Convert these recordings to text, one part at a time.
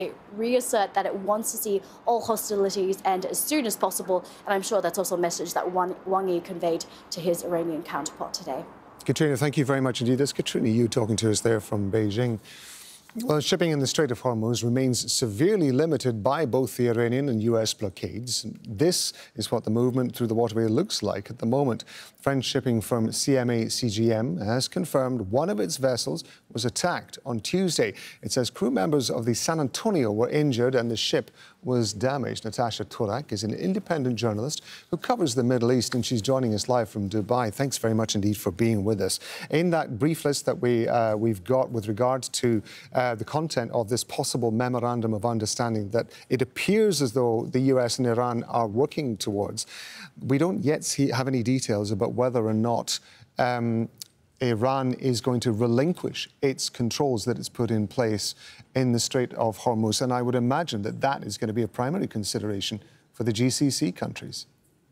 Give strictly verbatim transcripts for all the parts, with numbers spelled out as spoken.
reassert that it wants to see all hostilities end as soon as possible, and I'm sure that's also a message that Wang Yi conveyed to his Iranian counterpart today. Katrina, thank you very much indeed. That's Katrina Yu talking to us there from Beijing. Well, shipping in the Strait of Hormuz remains severely limited by both the Iranian and U S blockades. This is what the movement through the waterway looks like at the moment. French shipping firm C M A C G M has confirmed one of its vessels was attacked on Tuesday. It says crew members of the San Antonio were injured and the ship was damaged. Natasha Turak is an independent journalist who covers the Middle East, and she's joining us live from Dubai. Thanks very much indeed for being with us. In that brief list that we, uh, we've got with regards to uh, the content of this possible memorandum of understanding that it appears as though the U S and Iran are working towards, we don't yet see, have any details about whether or not um, Iran is going to relinquish its controls that it's put in place in the Strait of Hormuz. And I would imagine that that is going to be a primary consideration for the G C C countries.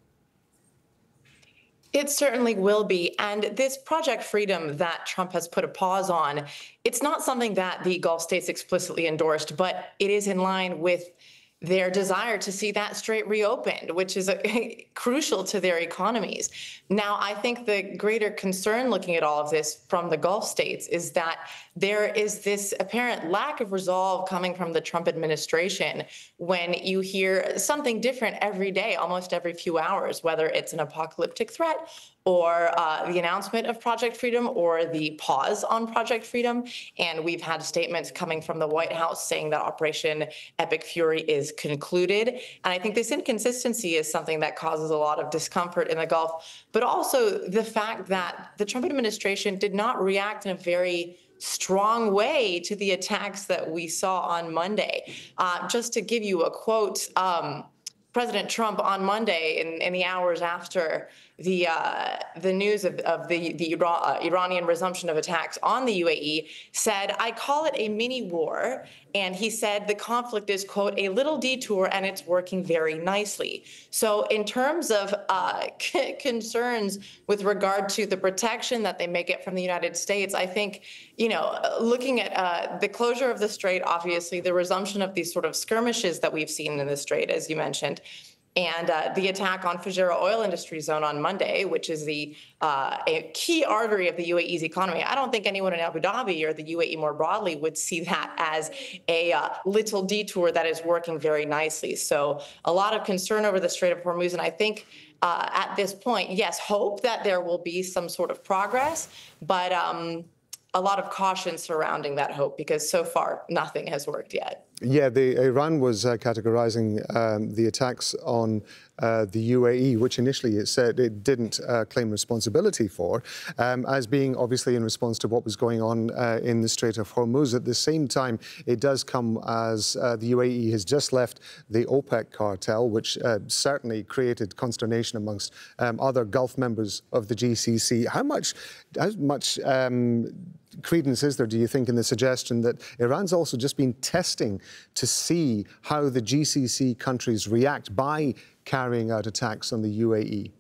It certainly will be. And this Project Freedom that Trump has put a pause on, it's not something that the Gulf states explicitly endorsed, but it is in line with their desire to see that strait reopened, which is a, crucial to their economies. Now, I think the greater concern looking at all of this from the Gulf states is that there is this apparent lack of resolve coming from the Trump administration when you hear something different every day, almost every few hours, whether it's an apocalyptic threat or uh, the announcement of Project Freedom or the pause on Project Freedom. And we've had statements coming from the White House saying that Operation Epic Fury is concluded. And I think this inconsistency is something that causes a lot of discomfort in the Gulf, but also the fact that the Trump administration did not react in a very strong way to the attacks that we saw on Monday. Uh, just to give you a quote, um, President Trump on Monday, in, in the hours after the uh, the news of, of the, the Iran, uh, Iranian resumption of attacks on the U A E, said, "I call it a mini war." And he said the conflict is, quote, "a little detour and it's working very nicely." So in terms of uh, concerns with regard to the protection that they may get from the United States, I think, you know, looking at uh, the closure of the strait, obviously, the resumption of these sort of skirmishes that we've seen in the strait, as you mentioned, and uh, the attack on Fujairah oil industry zone on Monday, which is the uh, a key artery of the U A E's economy. I don't think anyone in Abu Dhabi or the U A E more broadly would see that as a uh, little detour that is working very nicely. So a lot of concern over the Strait of Hormuz. And I think uh, at this point, yes, hope that there will be some sort of progress, but um, a lot of caution surrounding that hope, because so far nothing has worked yet. Yeah, the, Iran was uh, categorizing um, the attacks on uh, the U A E, which initially it said it didn't uh, claim responsibility for, um, as being obviously in response to what was going on uh, in the Strait of Hormuz. At the same time, it does come as uh, the U A E has just left the OPEC cartel, which uh, certainly created consternation amongst um, other Gulf members of the G C C. How much, how much um, credence is there, do you think, in the suggestion that Iran's also just been testing to see how the G C C countries react by carrying out attacks on the U A E?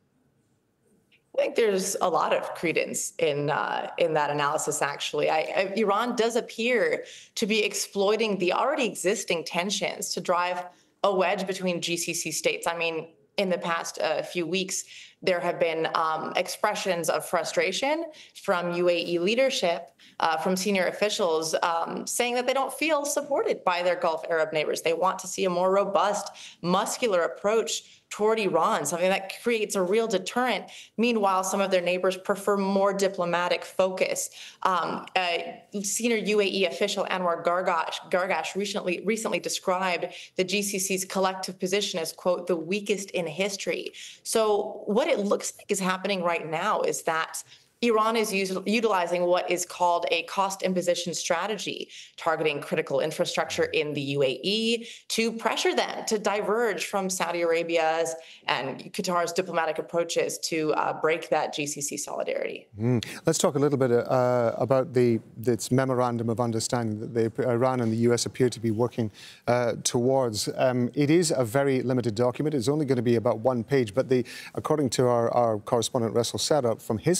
I think there's a lot of credence in uh, in that analysis, actually. I, I, Iran does appear to be exploiting the already existing tensions to drive a wedge between G C C states. I mean, in the past uh, few weeks, there have been um, expressions of frustration from U A E leadership, uh, from senior officials, um, saying that they don't feel supported by their Gulf Arab neighbors. They want to see a more robust, muscular approach toward Iran, something that creates a real deterrent. Meanwhile, some of their neighbors prefer more diplomatic focus. Um, uh, senior U A E official Anwar Gargash, Gargash recently, recently described the G C C's collective position as, quote, the weakest in history. So what it looks like is happening right now is that Iran is utilizing what is called a cost imposition strategy, targeting critical infrastructure in the U A E to pressure them to diverge from Saudi Arabia's and Qatar's diplomatic approaches to uh, break that G C C solidarity. Mm. Let's talk a little bit uh, about the this memorandum of understanding that they, Iran and the U S appear to be working uh, towards. Um, it is a very limited document. It's only going to be about one page, but the, according to our, our correspondent Russell Setup, from his contacts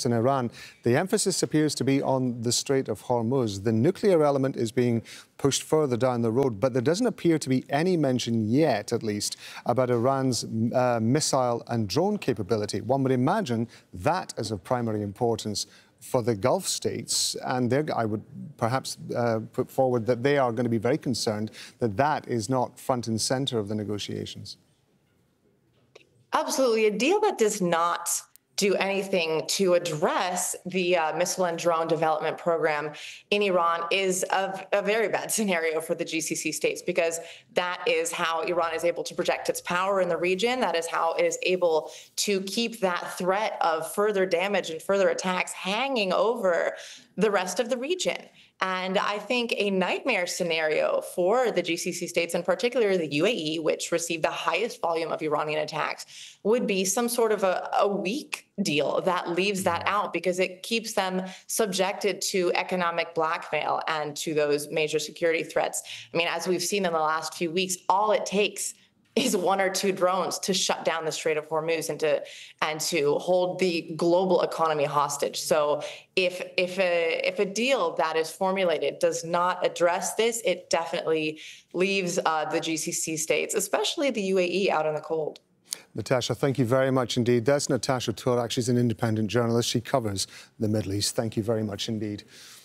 in Iran, the emphasis appears to be on the Strait of Hormuz. The nuclear element is being pushed further down the road, but there doesn't appear to be any mention yet, at least, about Iran's uh, missile and drone capability. One would imagine that is of primary importance for the Gulf states, and I would perhaps uh, put forward that they are going to be very concerned that that is not front and center of the negotiations. Absolutely. A deal that does not do anything to address the uh, missile and drone development program in Iran is a, a very bad scenario for the G C C states, because that is how Iran is able to project its power in the region. That is how it is able to keep that threat of further damage and further attacks hanging over the rest of the region. And I think a nightmare scenario for the G C C states, and particularly the U A E, which received the highest volume of Iranian attacks, would be some sort of a, a weak deal that leaves that out, because it keeps them subjected to economic blackmail and to those major security threats. I mean, as we've seen in the last few weeks, all it takes is one or two drones to shut down the Strait of Hormuz and to and to hold the global economy hostage. So if if a if a deal that is formulated does not address this, it definitely leaves uh, the G C C states, especially the U A E, out in the cold. Natasha, thank you very much indeed. That's Natasha Turak. She's an independent journalist. She covers the Middle East. Thank you very much indeed.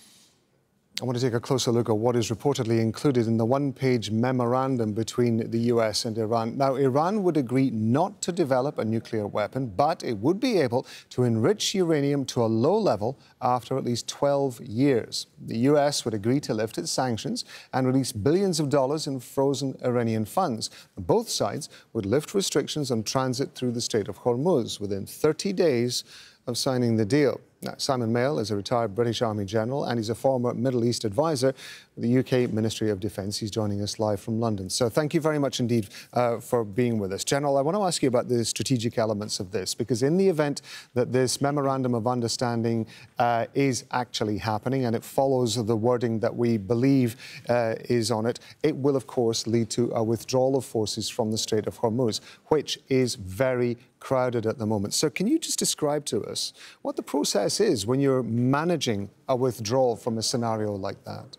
I want to take a closer look at what is reportedly included in the one-page memorandum between the U S and Iran. Now, Iran would agree not to develop a nuclear weapon, but it would be able to enrich uranium to a low level after at least twelve years. The U S would agree to lift its sanctions and release billions of dollars in frozen Iranian funds. Both sides would lift restrictions on transit through the Strait of Hormuz within thirty days of signing the deal. Now, Simon Mail is a retired British Army general, and he's a former Middle East advisor with the U K Ministry of Defence. He's joining us live from London. So thank you very much indeed uh, for being with us. General, I want to ask you about the strategic elements of this, because in the event that this Memorandum of Understanding uh, is actually happening and it follows the wording that we believe uh, is on it, it will, of course, lead to a withdrawal of forces from the Strait of Hormuz, which is very crowded at the moment. So can you just describe to us what the process is when you're managing a withdrawal from a scenario like that?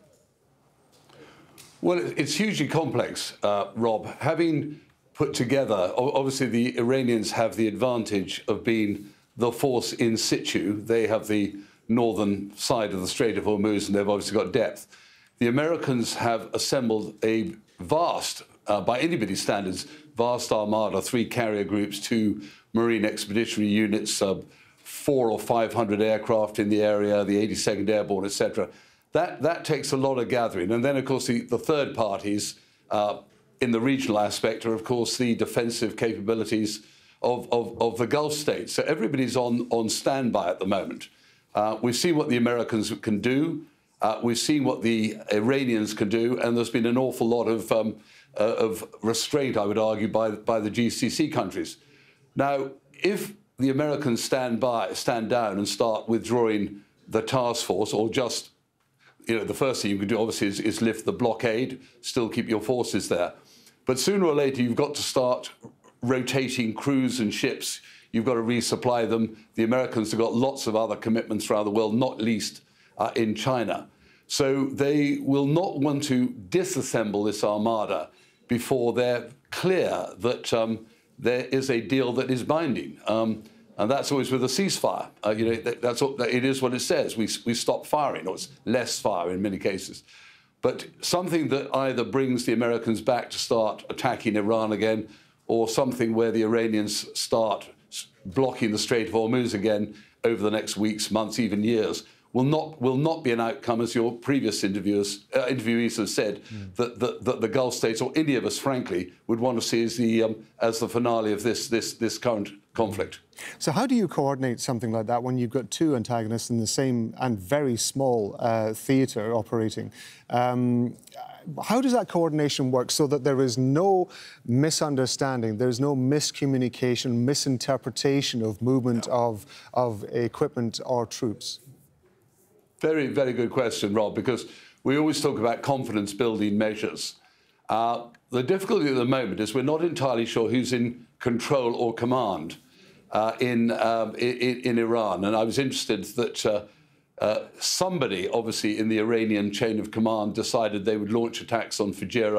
Well, it's hugely complex, uh, Rob. Having put together, obviously the Iranians have the advantage of being the force in situ. They have the northern side of the Strait of Hormuz, and they've obviously got depth. The Americans have assembled a vast, uh, by anybody's standards, vast armada, three carrier groups, two Marine Expeditionary Units, uh, four or five hundred aircraft in the area, the eighty-second Airborne, et cetera. That, that takes a lot of gathering. And then, of course, the, the third parties uh, in the regional aspect are, of course, the defensive capabilities of, of, of the Gulf states. So everybody's on, on standby at the moment. Uh, we've seen what the Americans can do. Uh, we've seen what the Iranians can do. And there's been an awful lot of, um, uh, of restraint, I would argue, by, by the G C C countries. Now, if the Americans stand by, stand down and start withdrawing the task force, or just, you know, the first thing you can do, obviously, is, is lift the blockade, still keep your forces there. But sooner or later, you've got to start rotating crews and ships. You've got to resupply them. The Americans have got lots of other commitments around the world, not least uh, in China. So they will not want to disassemble this armada before they're clear that um, there is a deal that is binding. Um, And that's always with a ceasefire. Uh, you know, that, that's what, it is what it says. We, we stop firing, or it's less fire in many cases. But something that either brings the Americans back to start attacking Iran again, or something where the Iranians start blocking the Strait of Hormuz again over the next weeks, months, even years, will not will not be an outcome, as your previous interviewers, uh, interviewees have said, mm. that, that, that the Gulf states, or any of us, frankly, would want to see as the um, as the finale of this this this current conflict. So how do you coordinate something like that when you've got two antagonists in the same and very small uh, theatre operating? Um, how does that coordination work so that there is no misunderstanding, there's no miscommunication, misinterpretation of movement yeah. of, of equipment or troops? Very, very good question, Rob, because we always talk about confidence-building measures. Uh, the difficulty at the moment is we're not entirely sure who's in control or command. uh, in, um, in in Iran. And I was interested that uh, uh, somebody, obviously in the Iranian chain of command, decided they would launch attacks on Fujairah